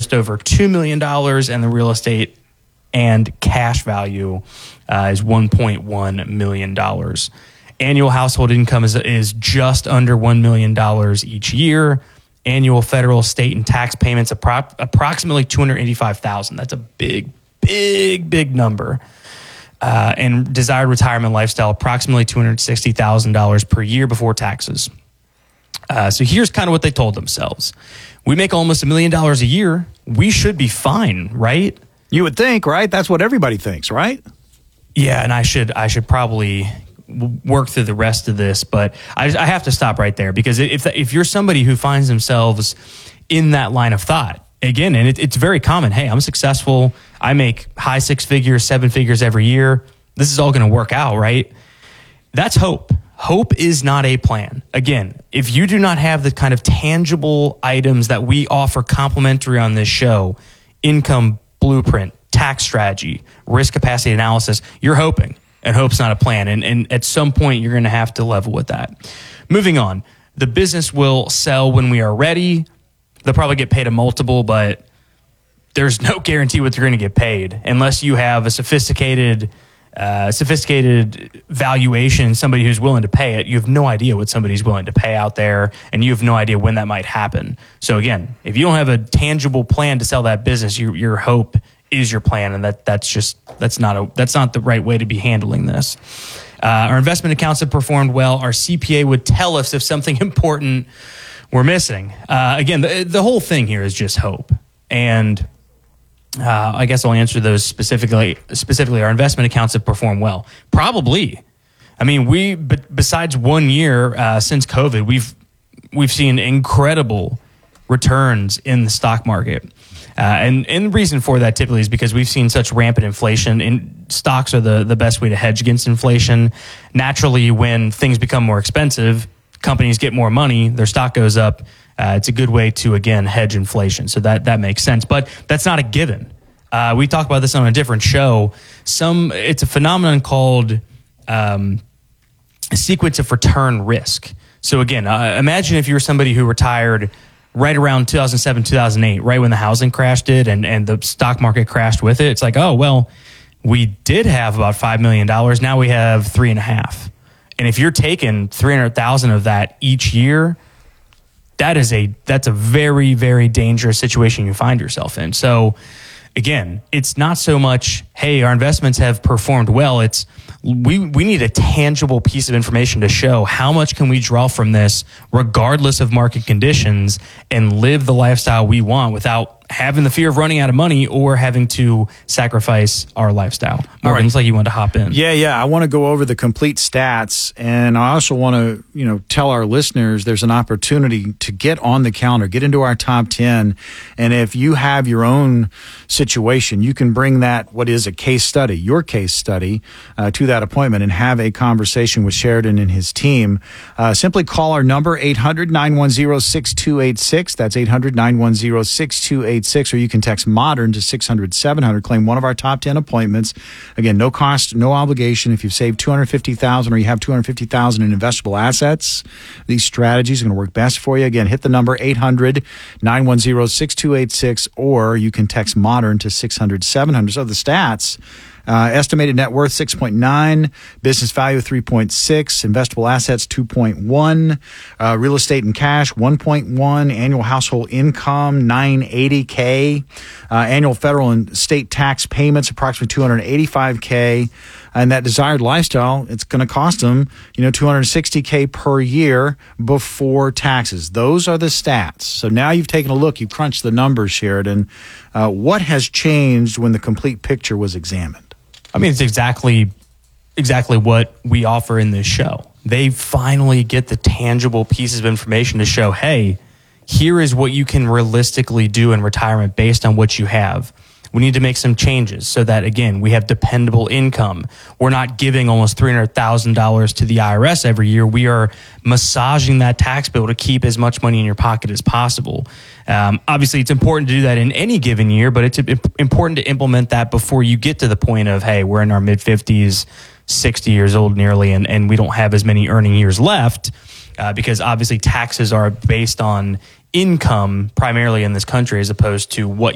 just over $2 million, and the real estate and cash value is $1.1 million. Annual household income is just under $1 million each year. Annual federal, state, and tax payments approximately $285,000. That's a big number. And desired retirement lifestyle, approximately $260,000 per year before taxes. So here's kind of what they told themselves. We make almost $1 million a year. We should be fine, right? You would think, right? That's what everybody thinks, right? Yeah, and I should probably work through the rest of this, but I have to stop right there, because if you're somebody who finds themselves in that line of thought, again, and it's very common, hey, I'm successful, I make high 6 figures, 7 figures every year, this is all going to work out, right? That's hope. Hope is not a plan. Again, if you do not have the kind of tangible items that we offer complimentary on this show, income blueprint, tax strategy, risk capacity analysis, you're hoping. And hope's not a plan. And at some point, you're going to have to level with that. Moving on, the business will sell when we are ready. They'll probably get paid a multiple, but there's no guarantee what they're going to get paid unless you have a sophisticated valuation, somebody who's willing to pay it. You have no idea what somebody's willing to pay out there, and you have no idea when that might happen. So again, if you don't have a tangible plan to sell that business, your hope is your plan, and that's not the right way to be handling this. Our investment accounts have performed well. Our CPA would tell us if something important we're missing. Again, the whole thing here is just hope, and I guess I'll answer those specifically. Our investment accounts have performed well. Probably. I mean, besides 1 year since COVID, we've seen incredible returns in the stock market. And the reason for that typically is because we've seen such rampant inflation, and stocks are the best way to hedge against inflation. Naturally, when things become more expensive, companies get more money, their stock goes up. It's a good way to, again, hedge inflation. So that makes sense. But that's not a given. We talked about this on a different show. It's a phenomenon called sequence of return risk. So again, imagine if you were somebody who retired right around 2007, 2008, right when the housing crash did and the stock market crashed with it. It's like, oh, well, we did have about $5 million. Now we have $3.5 million. And if you're taking $300,000 of that each year, that's a very, very dangerous situation you find yourself in. So again, it's not so much, hey, our investments have performed well. It's we need a tangible piece of information to show how much can we draw from this regardless of market conditions and live the lifestyle we want without having the fear of running out of money or having to sacrifice our lifestyle. Morgan, it's like you wanted to hop in. Yeah. I want to go over the complete stats, and I also want to, tell our listeners there's an opportunity to get on the calendar, get into our top 10, and if you have your own situation, you can bring what is a case study, your case study, to that appointment and have a conversation with Sheridan and his team. Simply call our number, 800-910-6286. That's 800-910-6286. Or you can text MODERN to 600-700. Claim one of our top 10 appointments. Again, no cost, no obligation. If you've saved $250,000 or you have $250,000 in investable assets, these strategies are going to work best for you. Again, hit the number 800-910-6286, or you can text MODERN to 600-700. So the stats. Estimated net worth 6.9, business value 3.6, investable assets 2.1, real estate and cash 1.1, annual household income $980K, annual federal and state tax payments approximately $285K, and that desired lifestyle, it's going to cost them $260K per year before taxes. Those are the stats. So now you've taken a look, you've crunched the numbers, Sheridan. What has changed when the complete picture was examined? I mean, it's exactly what we offer in this show. They finally get the tangible pieces of information to show, hey, here is what you can realistically do in retirement based on what you have. We need to make some changes so that, again, we have dependable income. We're not giving almost $300,000 to the IRS every year. We are massaging that tax bill to keep as much money in your pocket as possible. Obviously, it's important to do that in any given year, but it's important to implement that before you get to the point of, hey, we're in our mid-50s, 60 years old nearly, and we don't have as many earning years left, because obviously taxes are based on income primarily in this country as opposed to what